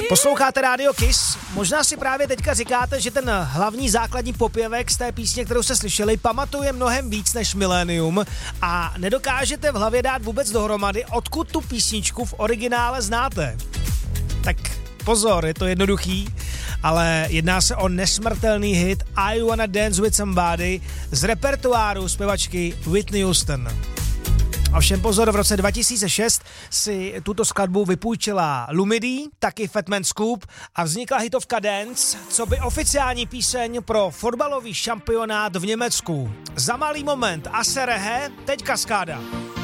Posloucháte Radio Kiss? Možná si právě teďka říkáte, že ten hlavní základní popěvek z té písně, kterou jste slyšeli, pamatuje mnohem víc než Millennium a nedokážete v hlavě dát vůbec dohromady, odkud tu písničku v originále znáte. Tak pozor, je to jednoduchý, ale jedná se o nesmrtelný hit I Wanna Dance With Somebody z repertoáru zpěvačky Whitney Houston. Ovšem pozor, v roce 2006 si tuto skladbu vypůjčila Lumidee, taky Fatman Scoop a vznikla hitovka Dance, co by oficiální píseň pro fotbalový šampionát v Německu. Za malý moment Aserehe, teď Kaskáda.